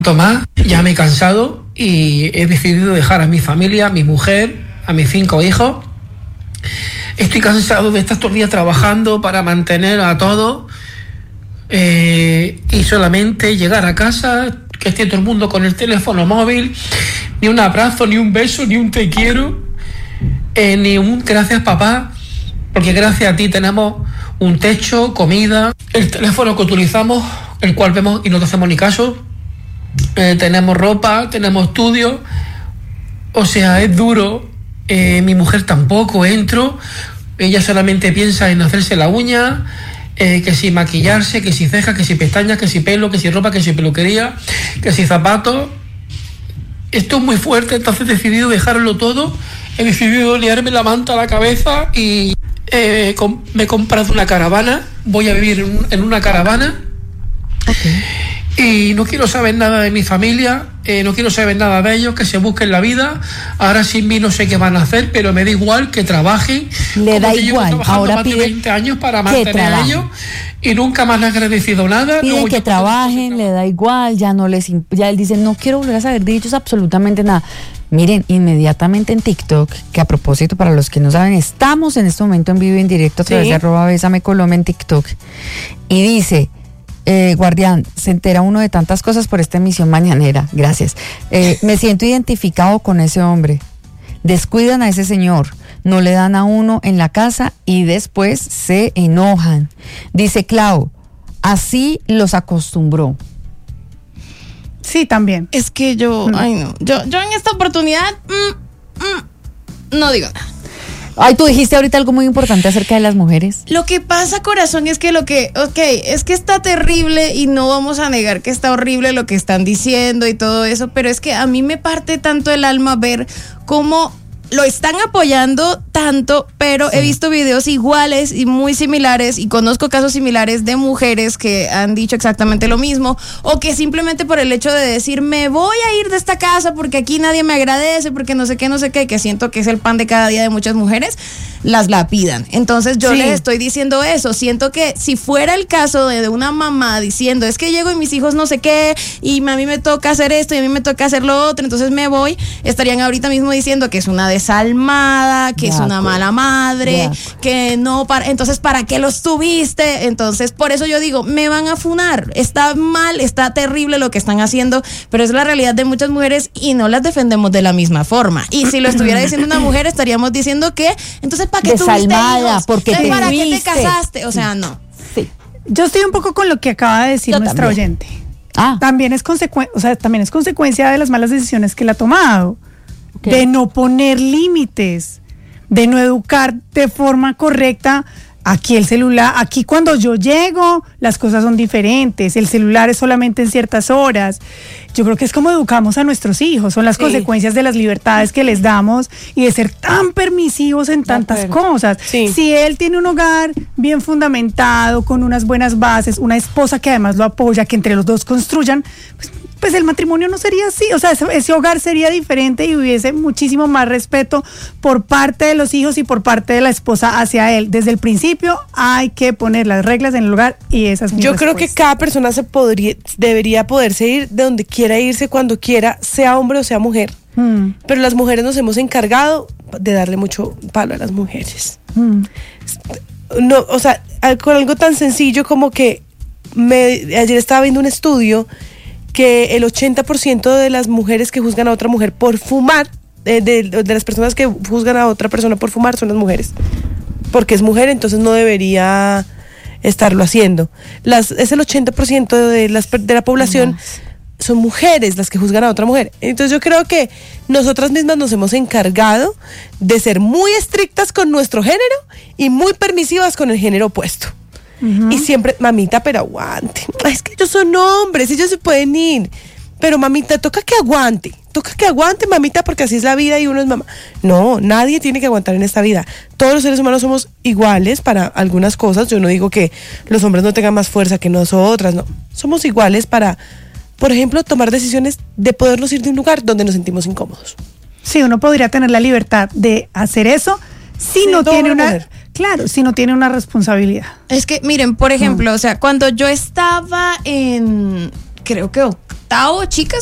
Tomás, ya me he cansado y he decidido dejar a mi familia, a mi mujer, a mis 5 hijos. Estoy cansado de estar todo el día trabajando para mantener a todos y solamente llegar a casa, que esté todo el mundo con el teléfono móvil, ni un abrazo, ni un beso, ni un te quiero, ni un gracias papá, porque gracias a ti tenemos un techo, comida, el teléfono que utilizamos, el cual vemos y no te hacemos ni caso. Tenemos ropa, tenemos estudio, o sea, es duro. Mi mujer tampoco, entro, ella solamente piensa en hacerse la uña, que si maquillarse, que si cejas, que si pestañas, que si pelo, que si ropa, que si peluquería, que si zapatos. Esto es muy fuerte, entonces he decidido dejarlo todo, he decidido liarme la manta a la cabeza y me he comprado una caravana, voy a vivir en una caravana. Okay. Y no quiero saber nada de mi familia, no quiero saber nada de ellos, que se busquen la vida. Ahora sin mí no sé qué van a hacer, pero me da igual que trabajen. Le da igual, ahora más de 20 años para mantener a ellos y nunca más le he agradecido nada. Piden que trabajen, le da igual, ya él dice, no quiero volver a saber de ellos absolutamente nada. Miren, inmediatamente en TikTok, que a propósito, para los que no saben, estamos en este momento en vivo y en directo a través de @BésameColombia en TikTok, y dice... Guardián, se entera uno de tantas cosas por esta emisión mañanera, gracias. Me siento identificado con ese hombre. Descuidan a ese señor, no le dan a uno en la casa y después se enojan. Dice Clau, así los acostumbró. Sí, también. Es que yo en esta oportunidad no digo nada. Ay, tú dijiste ahorita algo muy importante acerca de las mujeres. Lo que pasa, corazón, es que es que está terrible y no vamos a negar que está horrible lo que están diciendo y todo eso, pero es que a mí me parte tanto el alma ver cómo lo están apoyando tanto, pero he visto videos iguales y muy similares y conozco casos similares de mujeres que han dicho exactamente lo mismo, o que simplemente por el hecho de decir me voy a ir de esta casa porque aquí nadie me agradece, porque no sé qué, que siento que es el pan de cada día de muchas mujeres, las lapidan. Entonces yo les estoy diciendo eso, siento que si fuera el caso de una mamá diciendo es que llego y mis hijos no sé qué y a mí me toca hacer esto y a mí me toca hacer lo otro, entonces me voy, estarían ahorita mismo diciendo que es una desalmada, que es una mala madre, que no, entonces ¿para qué los tuviste? Entonces por eso yo digo, me van a funar, está mal, está terrible lo que están haciendo, pero es la realidad de muchas mujeres y no las defendemos de la misma forma. Y si lo estuviera diciendo una mujer, estaríamos diciendo que entonces ¿para qué tuviste hijos? Porque ¿Para qué te casaste? O sea, no. Sí. Yo estoy un poco con lo que acaba de decir nuestra oyente. También es consecuencia de las malas decisiones que él ha tomado, de no poner límites, de no educar de forma correcta. Aquí el celular, aquí cuando yo llego, las cosas son diferentes, el celular es solamente en ciertas horas. Yo creo que es como educamos a nuestros hijos, son las consecuencias de las libertades que les damos y de ser tan permisivos en tantas cosas. Si él tiene un hogar bien fundamentado, con unas buenas bases, una esposa que además lo apoya, que entre los dos construyan, pues el matrimonio no sería así, o sea, ese hogar sería diferente y hubiese muchísimo más respeto por parte de los hijos y por parte de la esposa hacia él. Desde el principio hay que poner las reglas en el hogar y esas. Yo creo que cada persona debería poderse ir de donde quiera irse cuando quiera, sea hombre o sea mujer. Pero las mujeres nos hemos encargado de darle mucho palo a las mujeres. No, o sea, con algo tan sencillo como que ayer estaba viendo un estudio que el 80% de las mujeres que juzgan a otra mujer por fumar, de las personas que juzgan a otra persona por fumar son las mujeres. Porque es mujer, entonces no debería estarlo haciendo. Es el 80% de la población son mujeres las que juzgan a otra mujer. Entonces yo creo que nosotras mismas nos hemos encargado de ser muy estrictas con nuestro género y muy permisivas con el género opuesto. Y siempre, mamita, pero aguante. Es que ellos son hombres, ellos se pueden ir. Pero mamita, toca que aguante, mamita, porque así es la vida y uno es mamá. No, nadie tiene que aguantar en esta vida. Todos los seres humanos somos iguales para algunas cosas. Yo no digo que los hombres no tengan más fuerza que nosotras, no. Somos iguales para, por ejemplo, tomar decisiones de podernos ir de un lugar donde nos sentimos incómodos. Sí, uno podría tener la libertad de hacer eso si no tiene si no tiene una responsabilidad. Es que, miren, por ejemplo, o sea, cuando yo estaba en, creo que Tao, chicas,